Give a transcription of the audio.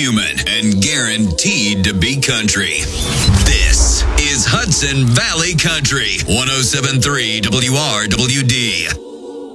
human and guaranteed to be country. This is Hudson Valley Country, 107.3 WRWD.